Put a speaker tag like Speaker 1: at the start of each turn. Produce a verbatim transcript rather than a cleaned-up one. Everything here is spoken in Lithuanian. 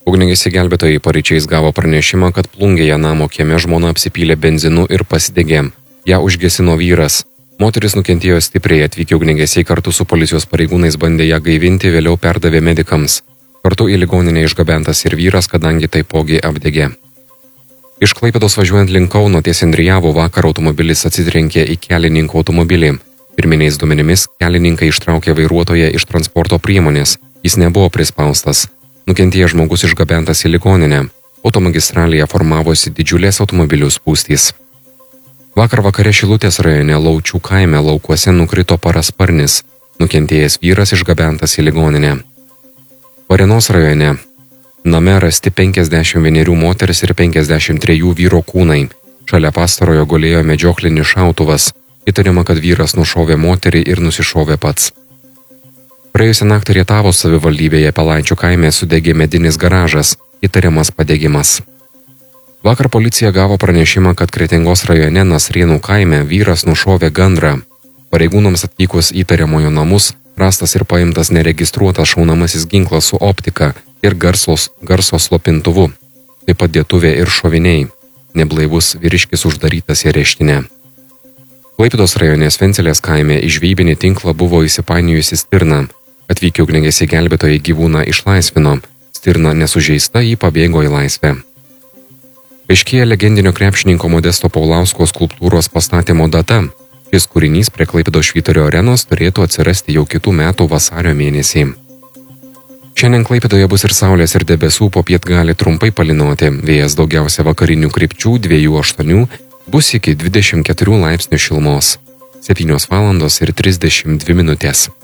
Speaker 1: Ugniagesiai gelbėtojai paryčiais gavo pranešimą, kad Plungėje namo kieme žmona apsipylė benzinu ir pasidegė. Ją užgesino vyras. Moteris nukentėjo stipriai, atvykę ugniagesiai kartu su policijos pareigūnais bandė ją gaivinti, vėliau perdavė medikams. Kartu į ligoninę išgabentas ir vyras, kadangi taipogi apdegė. Iš Klaipėdos važiuojant link Kauno ties Indrijavo vakar automobilis atsitrenkė į kelininko automobilį. Pirminiais duomenimis kelininkai ištraukė vairuotoją iš transporto priemonės. Jis nebuvo prispaustas. Nukentėjęs žmogus išgabentas į ligoninę. Automagistralėje formavosi didžiulės automobilių spūstys. Vakar vakare Šilutės rajone Laučių kaime laukuose nukrito parasparnis. Nukentėjęs vyras išgabentas į ligoninę. Varėnos rajone name rasti penkiasdešimt vienerių moteris ir penkiasdešimt trejų vyro kūnai. Šalia pastarojo gulėjo medžioklinis šautuvas. Įtariama, kad vyras nušovė moterį ir nusišovė pats. Praėjusią naktį Rietavos savivaldybėje Pelaičių kaime sudegė medinis garažas, įtariamas padegimas. Vakar policija gavo pranešimą, kad Kretingos rajone Nasrėnų kaime vyras nušovė gandrą. Pareigūnams atvykus įtariamojo namus rastas ir paimtas neregistruotas šaunamasis ginklas su optika ir garsos, garso slopintuvu, taip pat dėtuvė ir šoviniai. Neblaivus vyriškis uždarytas į areštinę. Klaipėdos rajone Svencelės kaime į žvejybinį tinklą buvo įsipainiojusi stirna. Atvykę ugniagesiai gelbėtojai gyvūną išlaisvino. Stirna nesužeista, jį pabėgo į laisvę. Aiškėja legendinio krepšininko Modesto Paulausko skulptūros pastatymo data. Šis kūrinys prie Klaipėdos Švyturio arenos turėtų atsirasti jau kitų metų vasario mėnesį. Šiandien Klaipėdoje bus ir saulės ir debesų, popiet gali trumpai palynoti. Vėjas daugiausia vakarinių krypčių dviejų aštuonių, bus iki dvidešimt keturių laipsnių šilumos. septynios valandos ir trisdešimt dvi minutės.